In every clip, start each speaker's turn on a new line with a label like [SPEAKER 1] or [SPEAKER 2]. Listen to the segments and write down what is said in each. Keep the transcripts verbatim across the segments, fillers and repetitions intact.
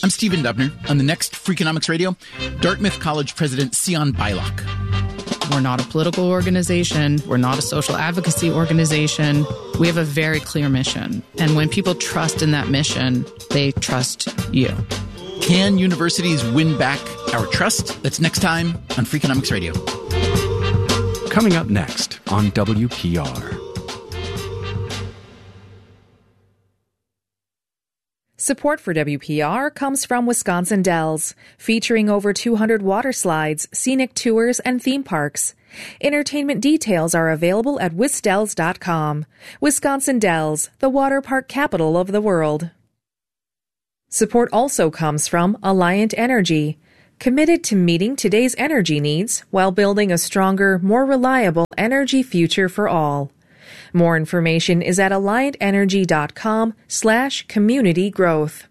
[SPEAKER 1] I'm Stephen Dubner. On the next Freakonomics Radio, Dartmouth College President Sion Beilock.
[SPEAKER 2] We're not a political organization. We're not a social advocacy organization. We have a very clear mission. And when people trust in that mission, they trust you.
[SPEAKER 1] Can universities win back our trust? That's next time on Freakonomics Radio.
[SPEAKER 3] Coming up next on W P R.
[SPEAKER 4] Support for W P R comes from Wisconsin Dells, featuring over two hundred water slides, scenic tours, and theme parks. Entertainment details are available at wisdells dot com. Wisconsin Dells, the water park capital of the world. Support also comes from Alliant Energy, committed to meeting today's energy needs while building a stronger, more reliable energy future for all. More information is at alliant energy dot com slash community growth.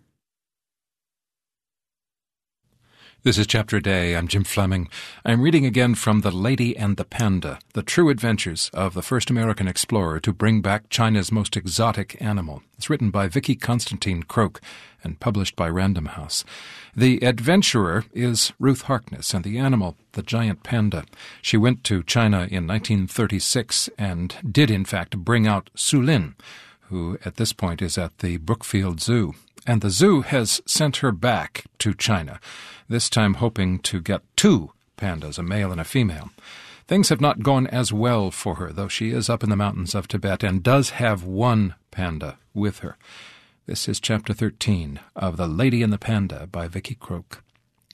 [SPEAKER 5] This is Chapter a Day. I'm Jim Fleming. I'm reading again from The Lady and the Panda, the true adventures of the first American explorer to bring back China's most exotic animal. It's written by Vicky Constantine Croak and published by Random House. The adventurer is Ruth Harkness, and the animal, the giant panda. She went to China in nineteen thirty-six and did, in fact, bring out Su Lin, who at this point is at the Brookfield Zoo. And the zoo has sent her back to China, this time hoping to get two pandas, a male and a female. Things have not gone as well for her, though she is up in the mountains of Tibet and does have one panda with her. This is Chapter thirteen of The Lady and the Panda by Vicky Croak.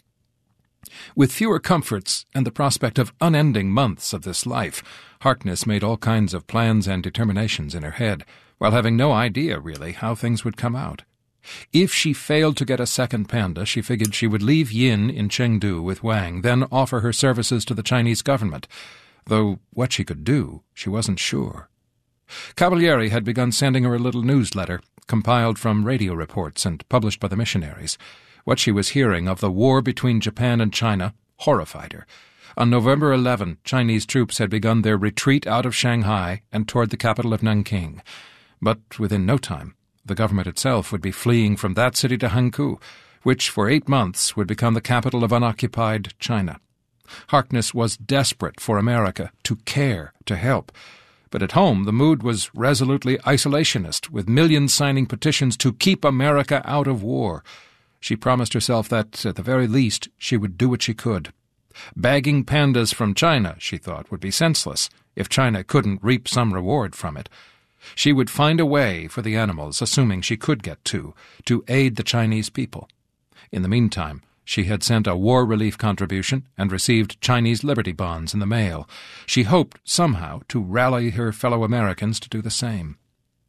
[SPEAKER 5] With fewer comforts and the prospect of unending months of this life, Harkness made all kinds of plans and determinations in her head, while having no idea, really, how things would come out. If she failed to get a second panda, she figured she would leave Yin in Chengdu with Wang, then offer her services to the Chinese government, though what she could do, she wasn't sure. Cavalieri had begun sending her a little newsletter, compiled from radio reports and published by the missionaries. What she was hearing of the war between Japan and China horrified her. On November eleventh, Chinese troops had begun their retreat out of Shanghai and toward the capital of Nanking. But within no time, the government itself would be fleeing from that city to Hankou, which for eight months would become the capital of unoccupied China. Harkness was desperate for America to care, to help. But at home, the mood was resolutely isolationist, with millions signing petitions to keep America out of war. She promised herself that, at the very least, she would do what she could. Bagging pandas from China, she thought, would be senseless if China couldn't reap some reward from it. She would find a way for the animals, assuming she could get two, to aid the Chinese people. In the meantime, she had sent a war relief contribution and received Chinese Liberty bonds in the mail. She hoped somehow to rally her fellow Americans to do the same.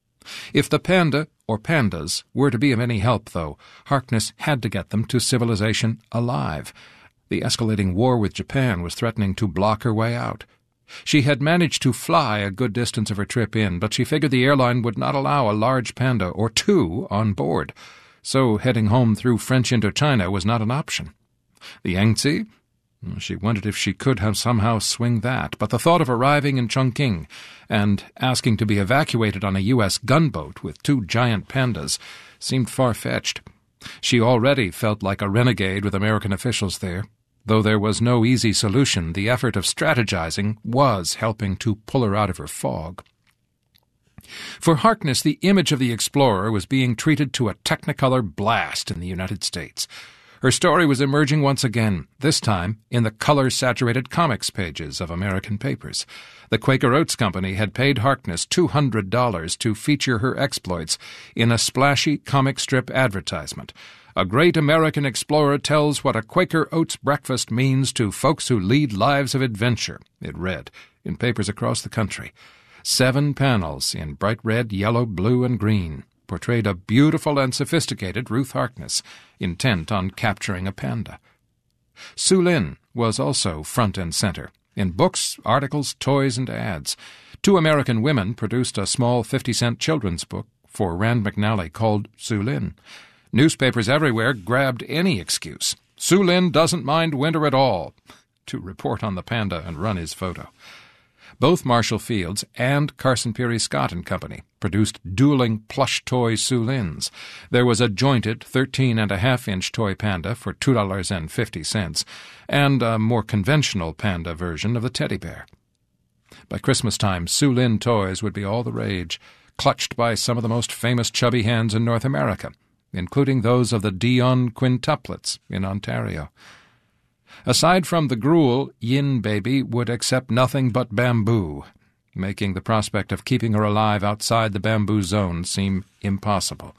[SPEAKER 5] If the panda, or pandas, were to be of any help, though, Harkness had to get them to civilization alive. The escalating war with Japan was threatening to block her way out. She had managed to fly a good distance of her trip in, but she figured the airline would not allow a large panda or two on board. So heading home through French Indochina was not an option. The Yangtze? She wondered if she could have somehow swing that, but the thought of arriving in Chongqing and asking to be evacuated on a U S gunboat with two giant pandas seemed far-fetched. She already felt like a renegade with American officials there. Though there was no easy solution, the effort of strategizing was helping to pull her out of her fog. For Harkness, the image of the explorer was being treated to a Technicolor blast in the United States. Her story was emerging once again, this time in the color-saturated comics pages of American papers. The Quaker Oats Company had paid Harkness two hundred dollars to feature her exploits in a splashy comic strip advertisement. A great American explorer tells what a Quaker Oats breakfast means to folks who lead lives of adventure, it read, in papers across the country. Seven panels in bright red, yellow, blue, and green portrayed a beautiful and sophisticated Ruth Harkness, intent on capturing a panda. Su Lin was also front and center, in books, articles, toys, and ads. Two American women produced a small fifty-cent children's book for Rand McNally called Su Lin. Newspapers everywhere grabbed any excuse. Su Lin doesn't mind winter at all, to report on the panda and run his photo. Both Marshall Fields and Carson Peary Scott and Company produced dueling plush toy Sulins. There was a jointed thirteen and a half inch toy panda for two dollars and fifty cents, and a more conventional panda version of the teddy bear. By Christmas time, Sulin toys would be all the rage, clutched by some of the most famous chubby hands in North America, including those of the Dion quintuplets in Ontario. Aside from the gruel, Yin Baby would accept nothing but bamboo, making the prospect of keeping her alive outside the bamboo zone seem impossible.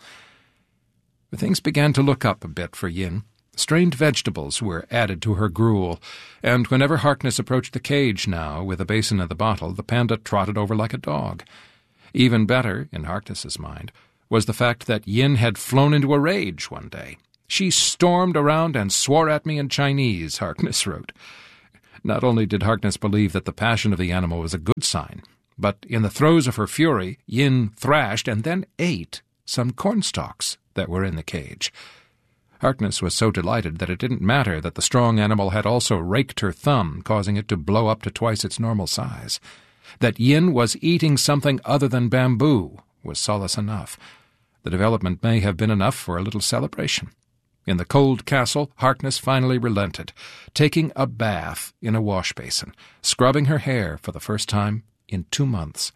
[SPEAKER 5] But things began to look up a bit for Yin. Strained vegetables were added to her gruel, and whenever Harkness approached the cage now with a basin and the bottle, the panda trotted over like a dog. Even better, in Harkness's mind, was the fact that Yin had flown into a rage one day. "She stormed around and swore at me in Chinese," Harkness wrote. Not only did Harkness believe that the passion of the animal was a good sign, but in the throes of her fury, Yin thrashed and then ate some cornstalks that were in the cage. Harkness was so delighted that it didn't matter that the strong animal had also raked her thumb, causing it to blow up to twice its normal size. That Yin was eating something other than bamboo was solace enough. The development may have been enough for a little celebration. In the cold castle, Harkness finally relented, taking a bath in a wash basin, scrubbing her hair for the first time in two months.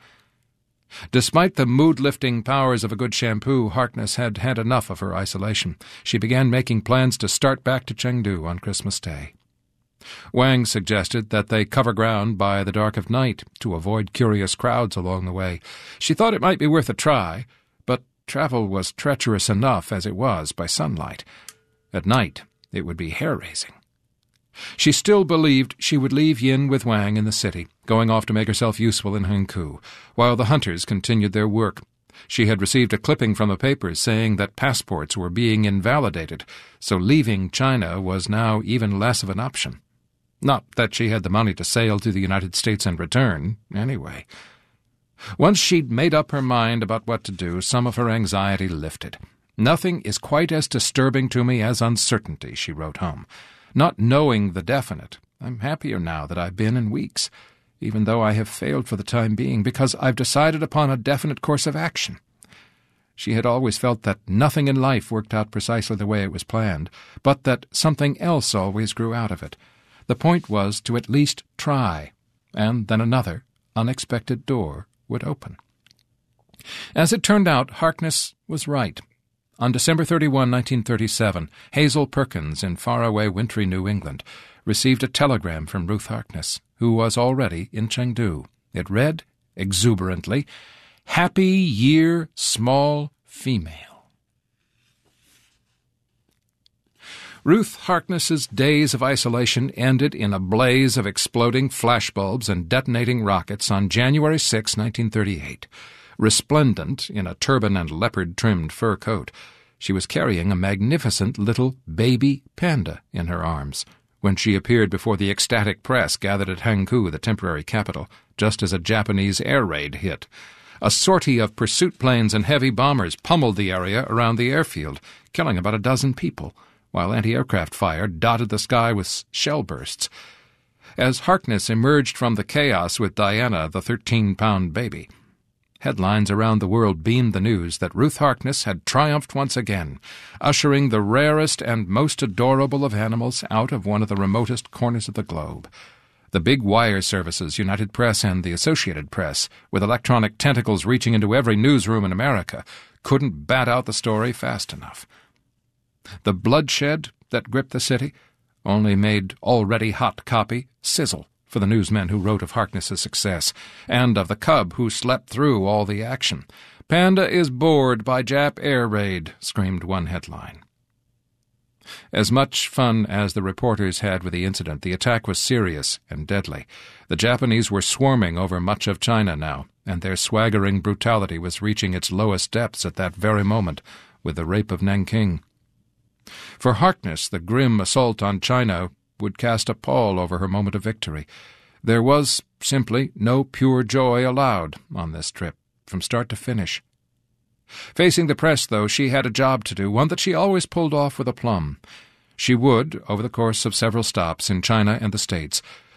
[SPEAKER 5] Despite the mood-lifting powers of a good shampoo, Harkness had had enough of her isolation. She began making plans to start back to Chengdu on Christmas Day. Wang suggested that they cover ground by the dark of night to avoid curious crowds along the way. She thought it might be worth a try, but travel was treacherous enough as it was by sunlight. At night, it would be hair-raising. She still believed she would leave Yin with Wang in the city, going off to make herself useful in Hengku, while the hunters continued their work. She had received a clipping from the papers saying that passports were being invalidated, so leaving China was now even less of an option. Not that she had the money to sail to the United States and return, anyway. Once she'd made up her mind about what to do, some of her anxiety lifted. "Nothing is quite as disturbing to me as uncertainty," she wrote home. "Not knowing the definite. I'm happier now that I've been in weeks, even though I have failed for the time being, because I've decided upon a definite course of action." She had always felt that nothing in life worked out precisely the way it was planned, but that something else always grew out of it. The point was to at least try, and then another, unexpected door would open. As it turned out, Harkness was right. On December thirty-first, nineteen thirty-seven, Hazel Perkins in faraway wintry New England received a telegram from Ruth Harkness, who was already in Chengdu. It read, exuberantly, "Happy Year, Small Female." Ruth Harkness's days of isolation ended in a blaze of exploding flashbulbs and detonating rockets on January sixth, nineteen thirty-eight. Resplendent in a turban and leopard-trimmed fur coat, she was carrying a magnificent little baby panda in her arms when she appeared before the ecstatic press gathered at Hengku, the temporary capital, just as a Japanese air raid hit. A sortie of pursuit planes and heavy bombers pummeled the area around the airfield, killing about a dozen people, while anti-aircraft fire dotted the sky with shell bursts. As Harkness emerged from the chaos with Diana, the thirteen-pound baby, headlines around the world beamed the news that Ruth Harkness had triumphed once again, ushering the rarest and most adorable of animals out of one of the remotest corners of the globe. The big wire services, United Press and the Associated Press, with electronic tentacles reaching into every newsroom in America, couldn't bat out the story fast enough. The bloodshed that gripped the city only made already hot copy sizzle for the newsmen who wrote of Harkness's success, and of the cub who slept through all the action. "Panda is bored by Jap air raid," screamed one headline. As much fun as the reporters had with the incident, the attack was serious and deadly. The Japanese were swarming over much of China now, and their swaggering brutality was reaching its lowest depths at that very moment with the rape of Nanking. For Harkness, the grim assault on China would cast a pall over her moment of victory. There was simply no pure joy allowed on this trip, from start to finish. Facing the press, though, she had a job to do, one that she always pulled off with aplomb. She would, over the course of several stops in China and the States,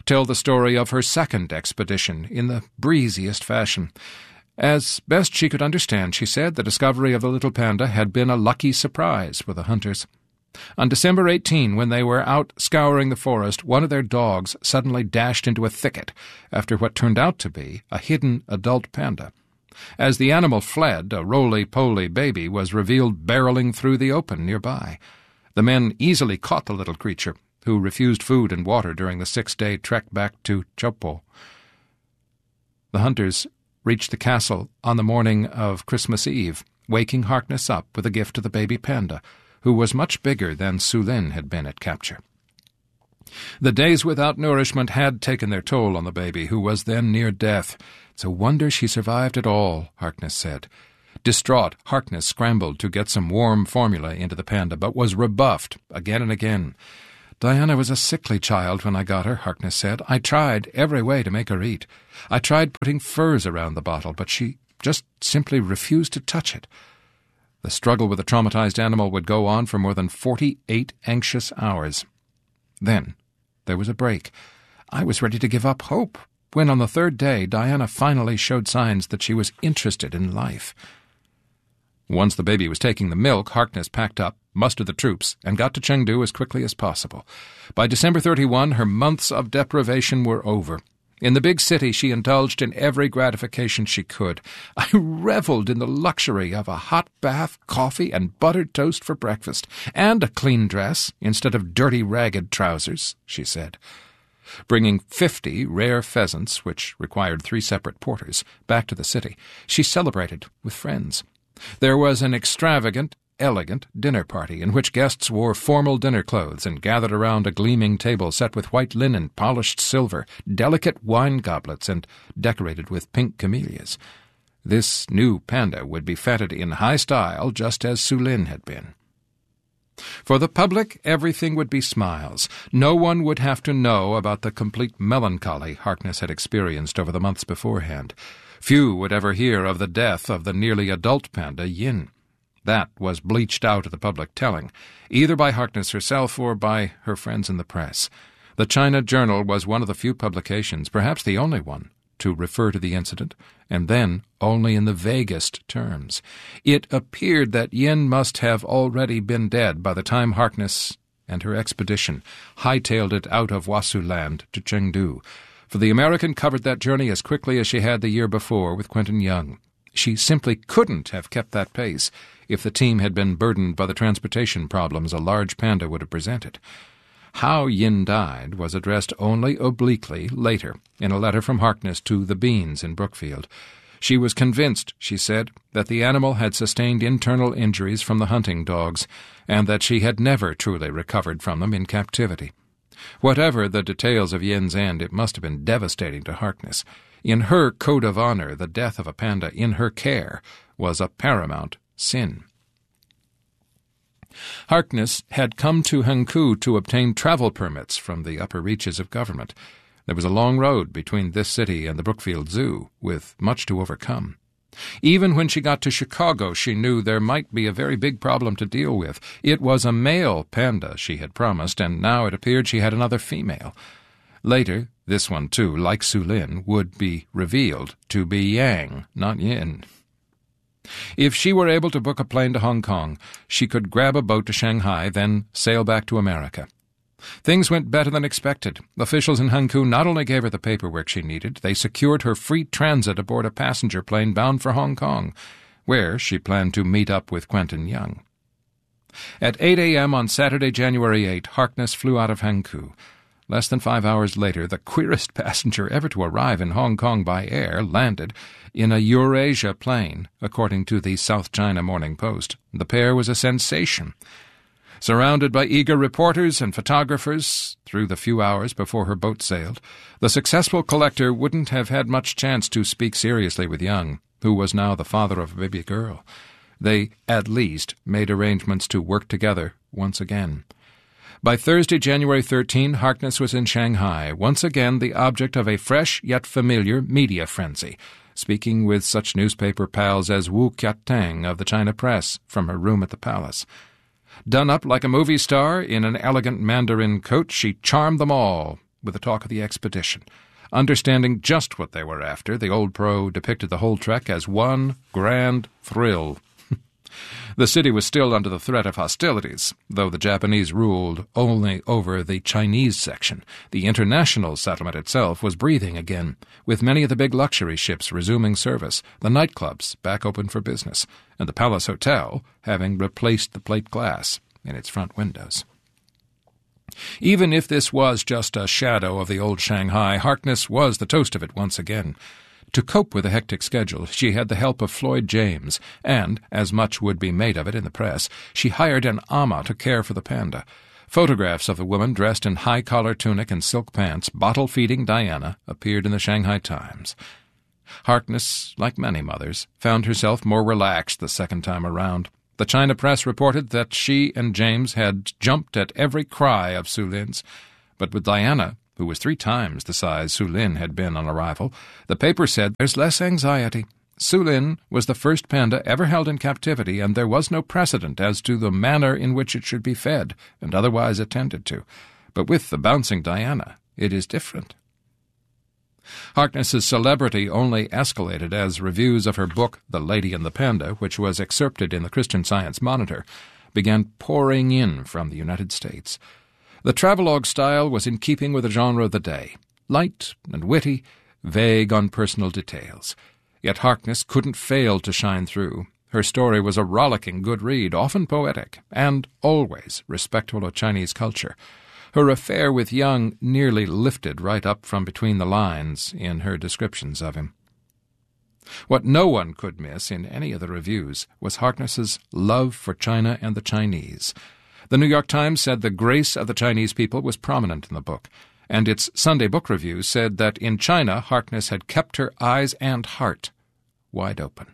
[SPEAKER 5] tell the story of her second expedition in the breeziest fashion. As best she could understand, she said, the discovery of the little panda had been a lucky surprise for the hunters. On December eighteenth, when they were out scouring the forest, one of their dogs suddenly dashed into a thicket after what turned out to be a hidden adult panda. As the animal fled, a roly-poly baby was revealed barreling through the open nearby. The men easily caught the little creature, who refused food and water during the six-day trek back to Chopo. The hunters reached the castle on the morning of Christmas Eve, waking Harkness up with a gift to the baby panda, who was much bigger than Su Lin had been at capture. The days without nourishment had taken their toll on the baby, who was then near death. It's a wonder she survived at all, Harkness said. Distraught, Harkness scrambled to get some warm formula into the panda, but was rebuffed again and again. Diana was a sickly child when I got her, Harkness said. I tried every way to make her eat. I tried putting furs around the bottle, but she just simply refused to touch it. The struggle with the traumatized animal would go on for more than forty-eight anxious hours. Then there was a break. I was ready to give up hope, when on the third day Diana finally showed signs that she was interested in life. Once the baby was taking the milk, Harkness packed up, mustered the troops, and got to Chengdu as quickly as possible. By December thirty-first, her months of deprivation were over. In the big city, she indulged in every gratification she could. I reveled in the luxury of a hot bath, coffee, and buttered toast for breakfast, and a clean dress instead of dirty, ragged trousers, she said. Bringing fifty rare pheasants, which required three separate porters, back to the city, she celebrated with friends. There was an extravagant, elegant dinner party in which guests wore formal dinner clothes and gathered around a gleaming table set with white linen, polished silver, delicate wine goblets, and decorated with pink camellias. This new panda would be feted in high style, just as Su Lin had been. For the public, everything would be smiles. No one would have to know about the complete melancholy Harkness had experienced over the months beforehand. Few would ever hear of the death of the nearly adult panda, Yin. That was bleached out of the public telling, either by Harkness herself or by her friends in the press. The China Journal was one of the few publications, perhaps the only one, to refer to the incident, and then only in the vaguest terms. It appeared that Yin must have already been dead by the time Harkness and her expedition hightailed it out of Wasu Land to Chengdu, for the American covered that journey as quickly as she had the year before with Quentin Young. She simply couldn't have kept that pace if the team had been burdened by the transportation problems a large panda would have presented. How Yin died was addressed only obliquely later in a letter from Harkness to the Beans in Brookfield. She was convinced, she said, that the animal had sustained internal injuries from the hunting dogs, and that she had never truly recovered from them in captivity. Whatever the details of Yin's end, it must have been devastating to Harkness. In her code of honor, the death of a panda in her care was a paramount sin. Harkness had come to Hankou to obtain travel permits from the upper reaches of government. There was a long road between this city and the Brookfield Zoo, with much to overcome. Even when she got to Chicago, she knew there might be a very big problem to deal with. It was a male panda she had promised, and now it appeared she had another female. Later, this one, too, like Su Lin, would be revealed to be Yang, not Yin. If she were able to book a plane to Hong Kong, she could grab a boat to Shanghai, then sail back to America. Things went better than expected. Officials in Hankou not only gave her the paperwork she needed, they secured her free transit aboard a passenger plane bound for Hong Kong, where she planned to meet up with Quentin Young. At eight a.m. on Saturday, January eighth, Harkness flew out of Hankou. Less than five hours later, the queerest passenger ever to arrive in Hong Kong by air landed in a Eurasia plane, according to the South China Morning Post. The pair was a sensation. Surrounded by eager reporters and photographers through the few hours before her boat sailed, the successful collector wouldn't have had much chance to speak seriously with Young, who was now the father of a baby girl. They, at least, made arrangements to work together once again. By Thursday, January thirteenth, Harkness was in Shanghai, once again the object of a fresh yet familiar media frenzy, speaking with such newspaper pals as Wu Kiatang of the China Press from her room at the palace. Done up like a movie star in an elegant Mandarin coat, she charmed them all with the talk of the expedition. Understanding just what they were after, the old pro depicted the whole trek as one grand thrill. The city was still under the threat of hostilities, though the Japanese ruled only over the Chinese section. The international settlement itself was breathing again, with many of the big luxury ships resuming service, the nightclubs back open for business, and the Palace Hotel having replaced the plate glass in its front windows. Even if this was just a shadow of the old Shanghai, Harkness was the toast of it once again. To cope with a hectic schedule, she had the help of Floyd James, and, as much would be made of it in the press, she hired an ama to care for the panda. Photographs of the woman dressed in high-collar tunic and silk pants, bottle-feeding Diana, appeared in the Shanghai Times. Harkness, like many mothers, found herself more relaxed the second time around. The China press reported that she and James had jumped at every cry of Su Lin's, but with Diana, who was three times the size Su Lin had been on arrival, the paper said there's less anxiety. Su Lin was the first panda ever held in captivity, and there was no precedent as to the manner in which it should be fed and otherwise attended to. But with the bouncing Diana, it is different. Harkness's celebrity only escalated as reviews of her book, The Lady and the Panda, which was excerpted in the Christian Science Monitor, began pouring in from the United States. The travelogue style was in keeping with the genre of the day, light and witty, vague on personal details. Yet Harkness couldn't fail to shine through. Her story was a rollicking good read, often poetic, and always respectful of Chinese culture. Her affair with Young nearly lifted right up from between the lines in her descriptions of him. What no one could miss in any of the reviews was Harkness's love for China and the Chinese. The New York Times said the grace of the Chinese people was prominent in the book, and its Sunday book review said that in China Harkness had kept her eyes and heart wide open.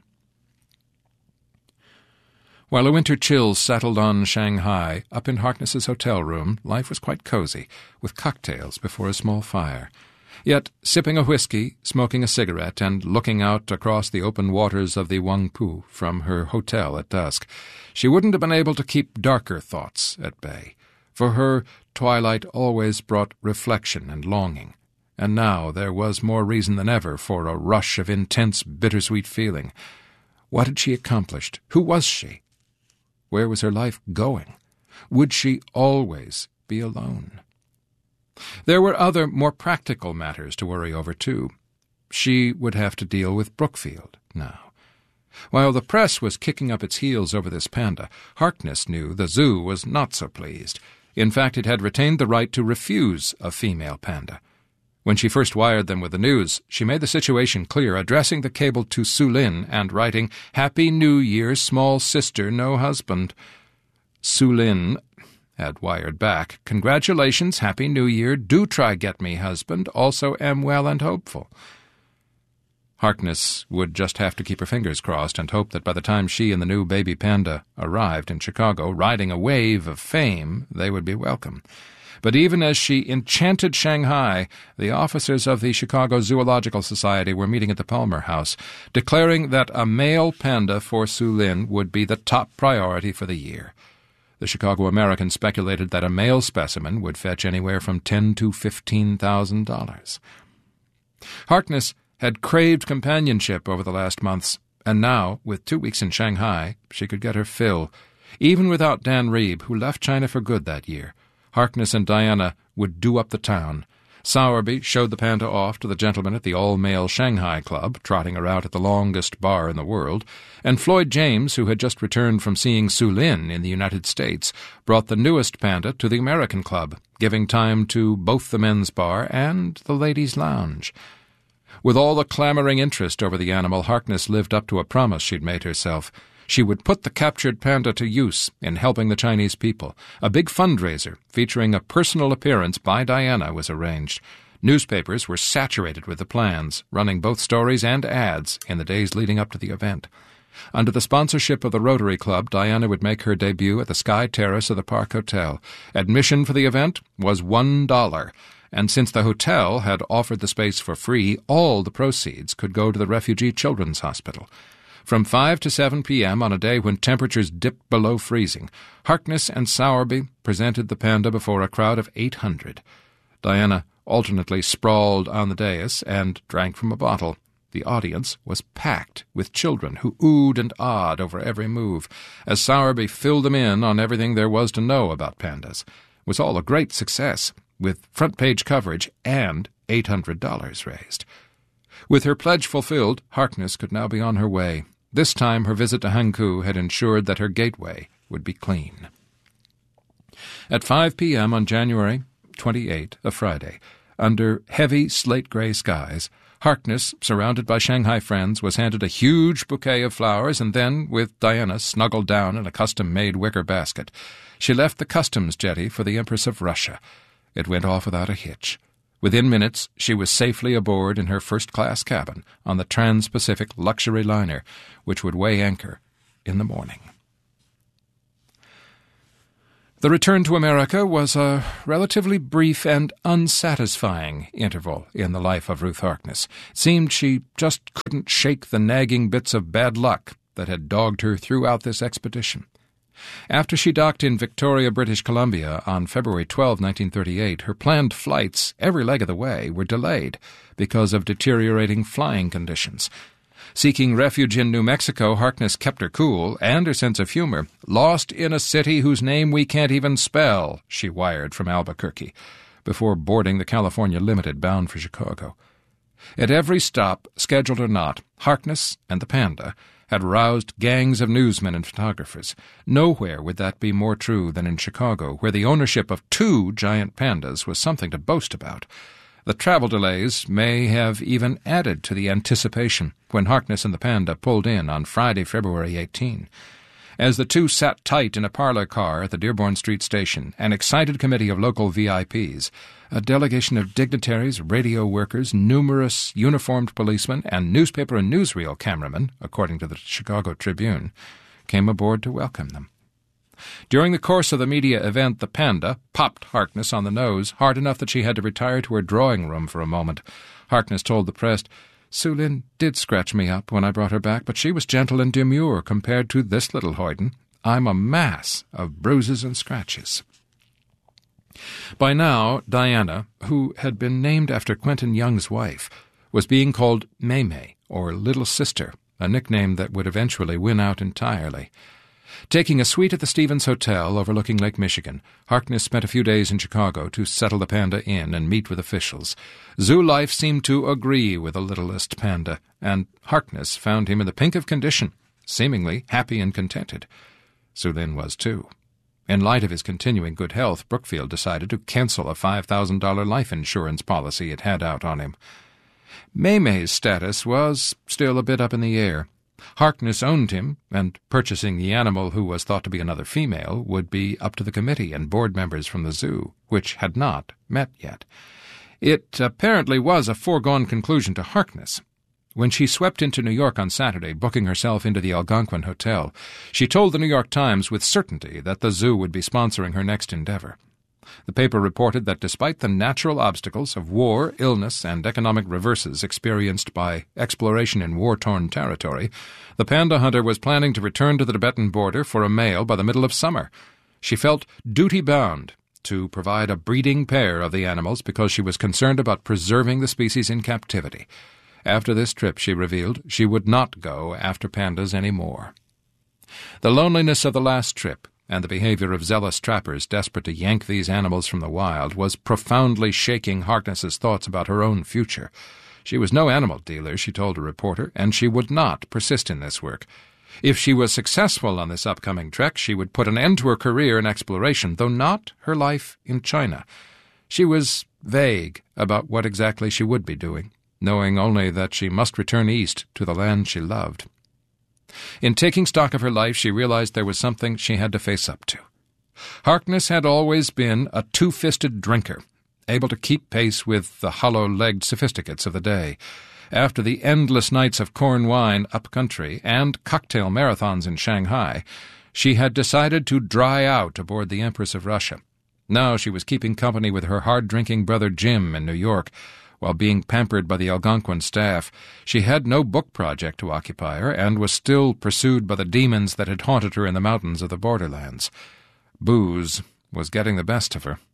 [SPEAKER 5] While a winter chill settled on Shanghai, up in Harkness's hotel room, life was quite cozy, with cocktails before a small fire. Yet, sipping a whiskey, smoking a cigarette, and looking out across the open waters of the Huangpu from her hotel at dusk, she wouldn't have been able to keep darker thoughts at bay. For her, twilight always brought reflection and longing, and now there was more reason than ever for a rush of intense, bittersweet feeling. What had she accomplished? Who was she? Where was her life going? Would she always be alone? There were other, more practical matters to worry over, too. She would have to deal with Brookfield now. While the press was kicking up its heels over this panda, Harkness knew the zoo was not so pleased. In fact, it had retained the right to refuse a female panda. When she first wired them with the news, she made the situation clear, addressing the cable to Su Lin and writing, "Happy New Year, small sister, no husband." Su Lin had wired back, "Congratulations, Happy New Year, do try get me husband, also am well and hopeful." Harkness would just have to keep her fingers crossed and hope that by the time she and the new baby panda arrived in Chicago, riding a wave of fame, they would be welcome. But even as she enchanted Shanghai, the officers of the Chicago Zoological Society were meeting at the Palmer House, declaring that a male panda for Su Lin would be the top priority for the year. The Chicago American speculated that a male specimen would fetch anywhere from ten thousand to fifteen thousand dollars. Harkness had craved companionship over the last months, and now, with two weeks in Shanghai, she could get her fill. Even without Dan Reeb, who left China for good that year, Harkness and Diana would do up the town. Sowerby showed the panda off to the gentleman at the all-male Shanghai Club, trotting her out at the longest bar in the world, and Floyd James, who had just returned from seeing Su Lin in the United States, brought the newest panda to the American Club, giving time to both the men's bar and the ladies' lounge. With all the clamoring interest over the animal, Harkness lived up to a promise she'd made herself. She would put the captured panda to use in helping the Chinese people. A big fundraiser featuring a personal appearance by Diana was arranged. Newspapers were saturated with the plans, running both stories and ads in the days leading up to the event. Under the sponsorship of the Rotary Club, Diana would make her debut at the Sky Terrace of the Park Hotel. Admission for the event was one dollar, and since the hotel had offered the space for free, all the proceeds could go to the Refugee Children's Hospital. From five to seven p.m. on a day when temperatures dipped below freezing, Harkness and Sowerby presented the panda before a crowd of eight hundred. Diana alternately sprawled on the dais and drank from a bottle. The audience was packed with children who oohed and ahed over every move, as Sowerby filled them in on everything there was to know about pandas. It was all a great success, with front-page coverage and eight hundred dollars raised. With her pledge fulfilled, Harkness could now be on her way. This time her visit to Hankou had ensured that her gateway would be clean. At five p.m. on January twenty-eighth, a Friday, under heavy slate-gray skies, Harkness, surrounded by Shanghai friends, was handed a huge bouquet of flowers, and then, with Diana snuggled down in a custom-made wicker basket, she left the customs jetty for the Empress of Russia. It went off without a hitch. Within minutes, she was safely aboard in her first-class cabin on the Trans-Pacific luxury liner, which would weigh anchor in the morning. The return to America was a relatively brief and unsatisfying interval in the life of Ruth Harkness. It seemed she just couldn't shake the nagging bits of bad luck that had dogged her throughout this expedition. After she docked in Victoria, British Columbia on February twelfth, nineteen thirty-eight, her planned flights every leg of the way were delayed because of deteriorating flying conditions. Seeking refuge in New Mexico, Harkness kept her cool and her sense of humor. "Lost in a city whose name we can't even spell," she wired from Albuquerque, before boarding the California Limited bound for Chicago. At every stop, scheduled or not, Harkness and the Panda had roused gangs of newsmen and photographers. Nowhere would that be more true than in Chicago, where the ownership of two giant pandas was something to boast about. The travel delays may have even added to the anticipation when Harkness and the Panda pulled in on Friday, February eighteenth. As the two sat tight in a parlor car at the Dearborn Street station, an excited committee of local V I Ps, a delegation of dignitaries, radio workers, numerous uniformed policemen, and newspaper and newsreel cameramen, according to the Chicago Tribune, came aboard to welcome them. During the course of the media event, the Panda popped Harkness on the nose hard enough that she had to retire to her drawing room for a moment. Harkness told the press, "Su Lin did scratch me up when I brought her back, but she was gentle and demure compared to this little hoyden. I'm a mass of bruises and scratches." By now, Diana, who had been named after Quentin Young's wife, was being called Maymay, or Little Sister, a nickname that would eventually win out entirely. Taking a suite at the Stevens Hotel overlooking Lake Michigan, Harkness spent a few days in Chicago to settle the Panda in and meet with officials. Zoo life seemed to agree with the littlest panda, and Harkness found him in the pink of condition, seemingly happy and contented. Su Lin was too. In light of his continuing good health, Brookfield decided to cancel a five thousand dollars life insurance policy it had out on him. Maymay's status was still a bit up in the air. Harkness owned him, and purchasing the animal who was thought to be another female would be up to the committee and board members from the zoo, which had not met yet. It apparently was a foregone conclusion to Harkness. When she swept into New York on Saturday, booking herself into the Algonquin Hotel, she told the New York Times with certainty that the zoo would be sponsoring her next endeavor. The paper reported that despite the natural obstacles of war, illness, and economic reverses experienced by exploration in war-torn territory, the panda hunter was planning to return to the Tibetan border for a male by the middle of summer. She felt duty-bound to provide a breeding pair of the animals because she was concerned about preserving the species in captivity. After this trip, she revealed, she would not go after pandas any more. The loneliness of the last trip and the behavior of zealous trappers desperate to yank these animals from the wild was profoundly shaking Harkness's thoughts about her own future. She was no animal dealer, she told a reporter, and she would not persist in this work. If she was successful on this upcoming trek, she would put an end to her career in exploration, though not her life in China. She was vague about what exactly she would be doing, knowing only that she must return east to the land she loved. In taking stock of her life, she realized there was something she had to face up to. Harkness had always been a two-fisted drinker, able to keep pace with the hollow-legged sophisticates of the day. After the endless nights of corn wine up-country and cocktail marathons in Shanghai, she had decided to dry out aboard the Empress of Russia. Now she was keeping company with her hard-drinking brother Jim in New York, while being pampered by the Algonquin staff. She had no book project to occupy her, and was still pursued by the demons that had haunted her in the mountains of the borderlands. Booze was getting the best of her.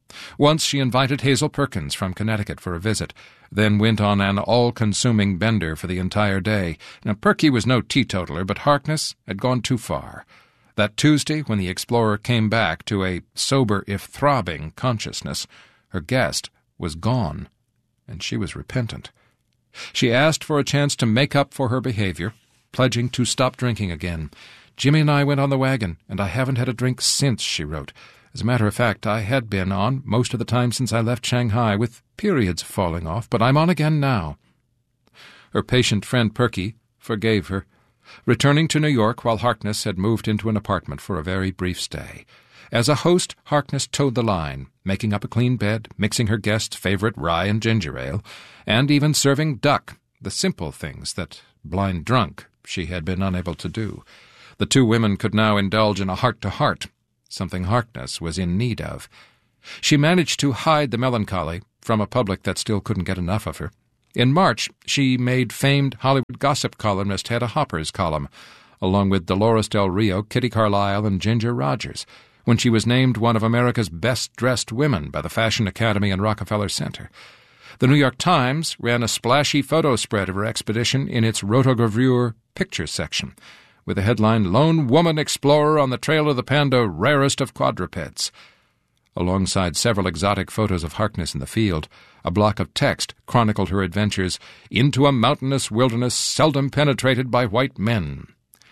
[SPEAKER 5] Once she invited Hazel Perkins from Connecticut for a visit, then went on an all-consuming bender for the entire day. Now, Perky was no teetotaler, but Harkness had gone too far. That Tuesday, when the explorer came back to a sober if throbbing consciousness, her guest was gone, and she was repentant. She asked for a chance to make up for her behavior, pledging to stop drinking again. "Jimmy and I went on the wagon, and I haven't had a drink since," she wrote. "As a matter of fact, I had been on most of the time since I left Shanghai, with periods falling off, but I'm on again now." Her patient friend Perky forgave her, returning to New York while Harkness had moved into an apartment for a very brief stay. As a host, Harkness towed the line, making up a clean bed, mixing her guests' favorite rye and ginger ale, and even serving duck, the simple things that, blind drunk, she had been unable to do. The two women could now indulge in a heart-to-heart, something Harkness was in need of. She managed to hide the melancholy from a public that still couldn't get enough of her. In March, she made famed Hollywood gossip columnist Hedda Hopper's column, along with Dolores Del Rio, Kitty Carlisle, and Ginger Rogers, when she was named one of America's best-dressed women by the Fashion Academy and Rockefeller Center. The New York Times ran a splashy photo spread of her expedition in its rotogravure picture section, with the headline, "Lone Woman Explorer on the Trail of the Panda, Rarest of Quadrupeds." Alongside several exotic photos of Harkness in the field, a block of text chronicled her adventures into a mountainous wilderness seldom penetrated by white men.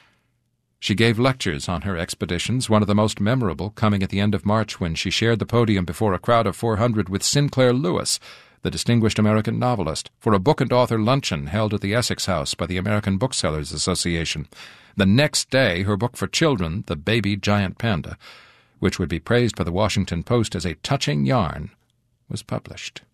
[SPEAKER 5] She gave lectures on her expeditions, one of the most memorable coming at the end of March when she shared the podium before a crowd of four hundred with Sinclair Lewis, the distinguished American novelist, for a book and author luncheon held at the Essex House by the American Booksellers Association. The next day, her book for children, The Baby Giant Panda, which would be praised by the Washington Post as a touching yarn, was published.